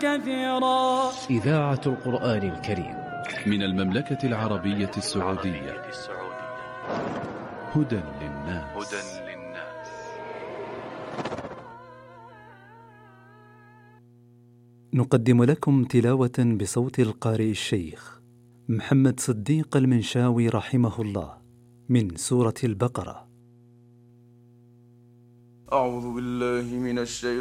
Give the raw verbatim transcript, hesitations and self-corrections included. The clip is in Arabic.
كثيرا. إذاعة القرآن الكريم من المملكة العربية السعودية. هدى للناس. نقدم لكم تلاوة بصوت القارئ الشيخ محمد صديق المنشاوي رحمه الله من سورة البقرة. أعوذ بالله من الشيطان